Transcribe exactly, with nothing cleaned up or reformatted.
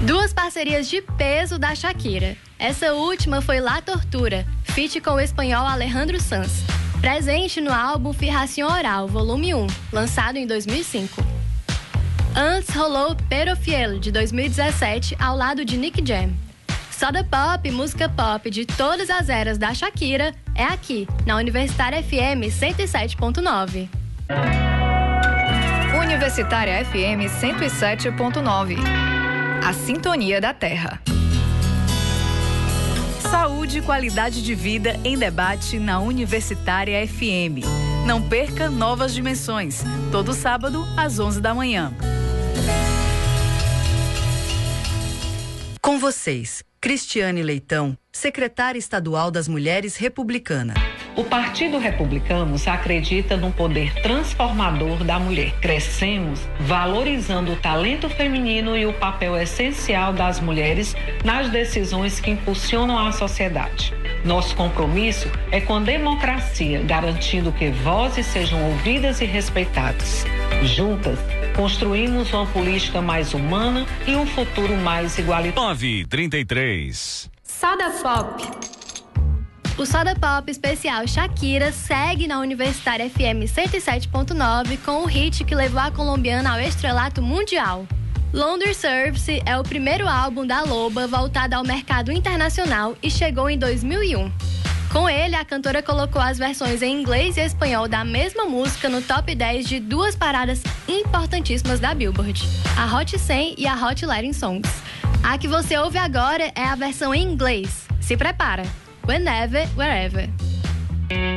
Duas parcerias de peso da Shakira. Essa última foi La Tortura, feat com o espanhol Alejandro Sanz, presente no álbum Fijación Oral, volume um, lançado em dois mil e cinco. Antes rolou Pero Fiel, de dois mil e dezessete, ao lado de Nick Jam. Soda Pop, música pop de todas as eras da Shakira, é aqui, na Universitária F M cento e sete ponto nove. Universitária F M cento e sete ponto nove. A sintonia da Terra. Saúde e qualidade de vida em debate na Universitária F M. Não perca Novas Dimensões, todo sábado às onze da manhã. Com vocês, Cristiane Leitão, secretária estadual das Mulheres Republicana. O Partido Republicano acredita no poder transformador da mulher. Crescemos valorizando o talento feminino e o papel essencial das mulheres nas decisões que impulsionam a sociedade. Nosso compromisso é com a democracia, garantindo que vozes sejam ouvidas e respeitadas. Juntas, construímos uma política mais humana e um futuro mais igualitário. nove e trinta e três. Soda Pop. O Soda Pop especial Shakira segue na Universitária F M cento e sete ponto nove com o hit que levou a colombiana ao estrelato mundial. Laundry Service é o primeiro álbum da Loba voltado ao mercado internacional e chegou em dois mil e um. Com ele, a cantora colocou as versões em inglês e espanhol da mesma música no top dez de duas paradas importantíssimas da Billboard, a Hot cem e a Hot Latin Songs. A que você ouve agora é a versão em inglês. Se prepara! Whenever, wherever.